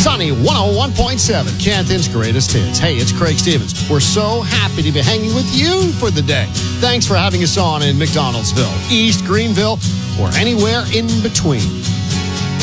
Sunny 101.7, Canton's greatest hits. Hey, it's Craig Stevens. We're so happy to be hanging with you for the day. Thanks for having us on in McDonaldsville, East Greenville, or anywhere in between.